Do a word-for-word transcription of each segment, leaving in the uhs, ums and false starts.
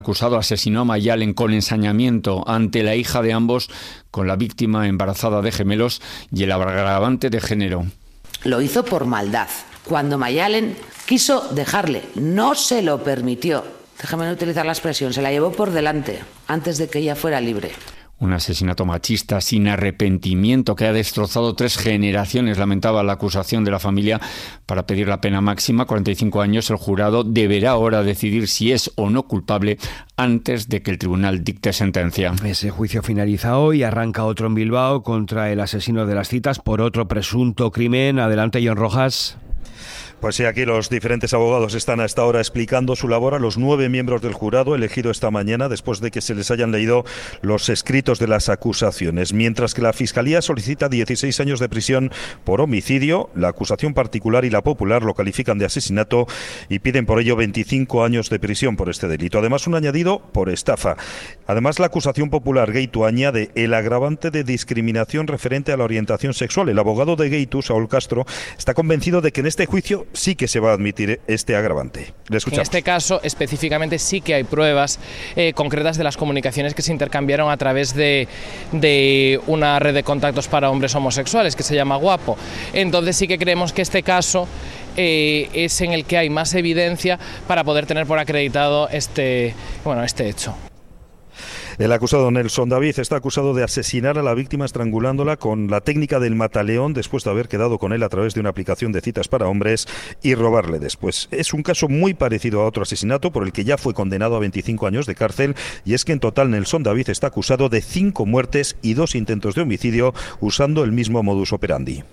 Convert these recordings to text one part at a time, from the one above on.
acusado asesinó a Mayalen con ensañamiento ante la hija de ambos, con la víctima embarazada de gemelos y el agravante de género. Lo hizo por maldad. Cuando Mayalen quiso dejarle, no se lo permitió. Déjame utilizar la expresión, se la llevó por delante antes de que ella fuera libre. Un asesinato machista sin arrepentimiento que ha destrozado tres generaciones, lamentaba la acusación de la familia. Para pedir la pena máxima, cuarenta y cinco años, el jurado deberá ahora decidir si es o no culpable antes de que el tribunal dicte sentencia. Ese juicio finaliza hoy, arranca otro en Bilbao contra el asesino de las citas por otro presunto crimen. Adelante, John Rojas. Pues sí, aquí los diferentes abogados están a esta hora explicando su labor a los nueve miembros del jurado elegido esta mañana después de que se les hayan leído los escritos de las acusaciones. Mientras que la Fiscalía solicita dieciséis años de prisión por homicidio, la acusación particular y la popular lo califican de asesinato y piden por ello veinticinco años de prisión por este delito. Además, un añadido por estafa. Además, la acusación popular Geitu añade el agravante de discriminación referente a la orientación sexual. El abogado de Geitu, Saúl Castro, está convencido de que en este juicio sí que se va a admitir este agravante. Le escuchamos. En este caso, específicamente, sí que hay pruebas eh, concretas de las comunicaciones que se intercambiaron a través de, de una red de contactos para hombres homosexuales que se llama Guapo. Entonces sí que creemos que este caso eh, es en el que hay más evidencia para poder tener por acreditado este, bueno, este hecho. El acusado Nelson David está acusado de asesinar a la víctima estrangulándola con la técnica del mataleón después de haber quedado con él a través de una aplicación de citas para hombres y robarle después. Es un caso muy parecido a otro asesinato por el que ya fue condenado a veinticinco años de cárcel, y es que en total Nelson David está acusado de cinco muertes y dos intentos de homicidio usando el mismo modus operandi.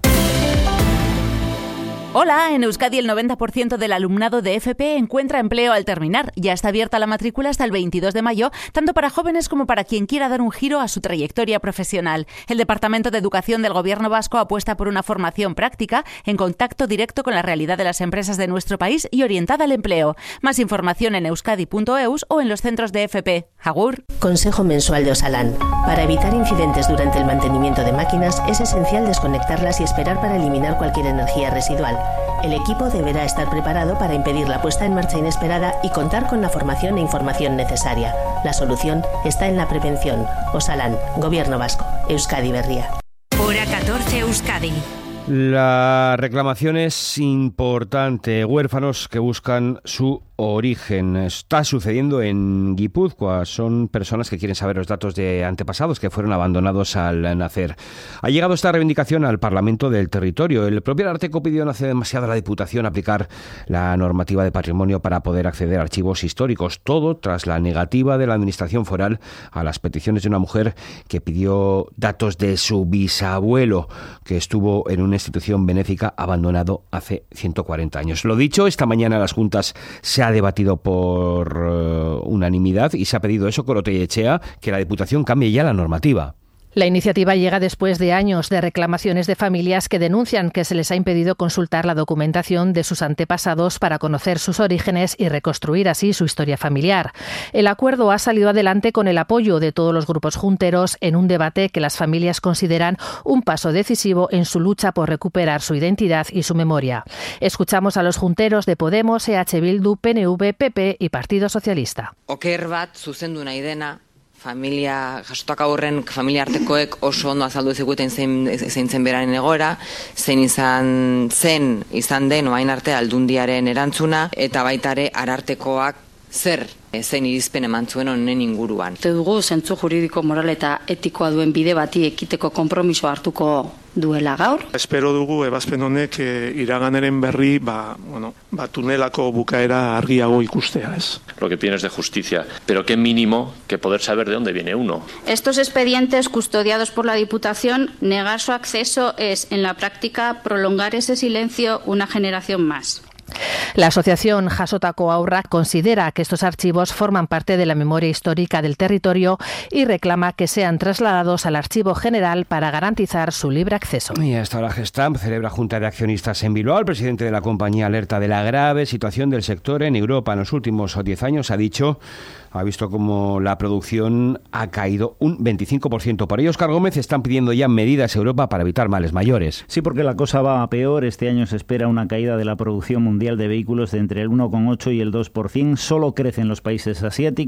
Hola, en Euskadi el noventa por ciento del alumnado de F P encuentra empleo al terminar. Ya está abierta la matrícula hasta el veintidós de mayo, tanto para jóvenes como para quien quiera dar un giro a su trayectoria profesional. El Departamento de Educación del Gobierno vasco apuesta por una formación práctica, en contacto directo con la realidad de las empresas de nuestro país y orientada al empleo. Más información en euskadi punto eus o en los centros de F P. Agur. Consejo mensual de Osalan. Para evitar incidentes durante el mantenimiento de máquinas, es esencial desconectarlas y esperar para eliminar cualquier energía residual. El equipo deberá estar preparado para impedir la puesta en marcha inesperada y contar con la formación e información necesaria. La solución está en la prevención. Osalan, Gobierno Vasco, Euskadi Berria. Hora catorce Euskadi. La reclamación es importante. Huérfanos que buscan su origen. Está sucediendo en Guipúzcoa. Son personas que quieren saber los datos de antepasados que fueron abandonados al nacer. Ha llegado esta reivindicación al Parlamento del territorio. El propio Ararteko pidió no hace demasiado a la Diputación aplicar la normativa de patrimonio para poder acceder a archivos históricos. Todo tras la negativa de la Administración foral a las peticiones de una mujer que pidió datos de su bisabuelo, que estuvo en una institución benéfica abandonado hace ciento cuarenta años. Lo dicho, esta mañana las juntas se ha debatido por uh, unanimidad y se ha pedido eso, Corote y Echea, que la Diputación cambie ya la normativa. La iniciativa llega después de años de reclamaciones de familias que denuncian que se les ha impedido consultar la documentación de sus antepasados para conocer sus orígenes y reconstruir así su historia familiar. El acuerdo ha salido adelante con el apoyo de todos los grupos junteros en un debate que las familias consideran un paso decisivo en su lucha por recuperar su identidad y su memoria. Escuchamos a los junteros de Podemos, E H Bildu, P N V, P P y Partido Socialista. Oker bat zuzendu nahi dena, familia, jasotak aurren familia artekoek oso ondo azaldu ziguten zein, zein zen beraren egoera, zein izan zen, izan den orain arte aldundiaren erantzuna, eta baitare Arartekoak zer zein irizpen eman zuen honen inguruan. Te dugu zentzu juridiko moral eta etikoa duen bide bati ekiteko konpromiso hartuko duela gaur. Espero dugu ebazpen honek e, iraganeren berri ba, bueno, ba, tunelako bukaera argiago ikustea, ez? Lo que piden es de justicia, pero qué mínimo que poder saber de dónde viene uno. Estos expedientes custodiados por la Diputación, negar su acceso es, en la práctica, prolongar ese silencio una generación más. La asociación Jasotako Haurrak considera que estos archivos forman parte de la memoria histórica del territorio y reclama que sean trasladados al Archivo General para garantizar su libre acceso. Y hasta ahora Gestamp celebra Junta de Accionistas en Bilbao. El presidente de la compañía alerta de la grave situación del sector en Europa. En los últimos diez años ha dicho ha visto como la producción ha caído un veinticinco por ciento. Por ello, Óscar Gómez, están pidiendo ya medidas en Europa para evitar males mayores. Sí, porque la cosa va a peor. Este año se espera una caída de la producción mundial de vehículos de entre el uno coma ocho y el dos por ciento. Solo crecen los países asiáticos.